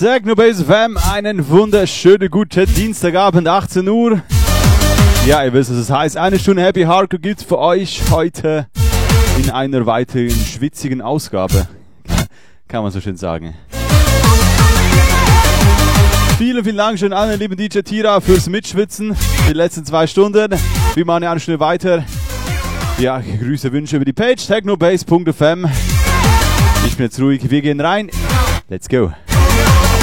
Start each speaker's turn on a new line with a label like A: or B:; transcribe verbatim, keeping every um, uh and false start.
A: Techno Base F M, einen wunderschönen guten Dienstagabend, achtzehn Uhr. Ja, ihr wisst, was es heißt. Eine Stunde Happy Hardcore gibt's für euch heute in einer weiteren schwitzigen Ausgabe. Kann man so schön sagen. Vielen, vielen Dank schon an den lieben D J Tira fürs Mitschwitzen. Die letzten zwei Stunden. Wir machen eine Stunde weiter. Ja, Grüße, Wünsche über die Page technobase punkt f m. Ich bin jetzt ruhig, wir gehen rein. Let's go.